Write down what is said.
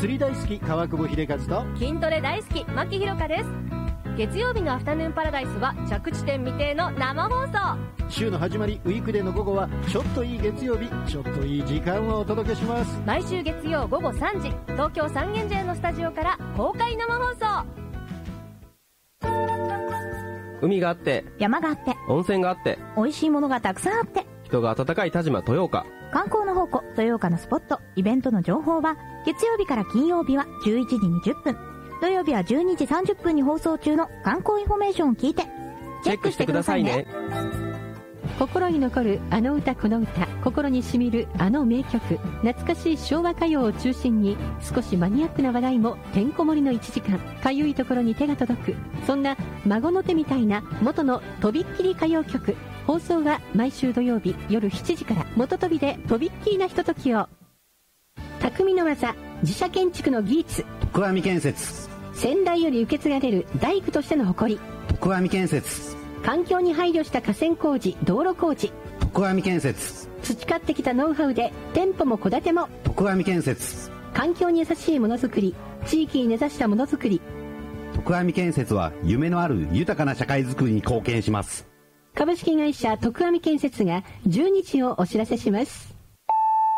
釣り大好き川久保秀和と筋トレ大好き牧ひろかです。月曜日のアフタヌーンパラダイスは着地点未定の生放送。 週の始まりウィークデーの午後はちょっといい月曜日、ちょっといい時間をお届けします。 毎週月曜午後3時、東京三軒茶屋のスタジオから公開生放送。 海があって山があって温泉があって美味しいものがたくさんあって、 人が温かい田島豊岡。 観光の宝庫豊岡のスポットイベントの情報は月曜日から金曜日は11時20分、土曜日は12時30分に放送中の観光インフォメーションを聞いてチェックしてくださいね。 心に残るあの歌この歌、心にしみるあの名曲、懐かしい昭和歌謡を中心に少しマニアックな話題もてんこ盛りの1時間。かゆいところに手が届く、そんな孫の手みたいな元のとびっきり歌謡曲。放送は毎週土曜日夜7時から。元飛びでとびっきりなひとときを。匠の技、自社建築の技術、 徳網建設。 先代より受け継がれる大工としての誇り、 徳網建設。 環境に配慮した河川工事、道路工事、 徳網建設。 培ってきたノウハウで店舗も戸建ても、 徳網建設。 環境に優しいものづくり、地域に根ざしたものづくり。 徳網建設は夢のある豊かな社会づくりに貢献します。 株式会社徳網建設が12時をお知らせします。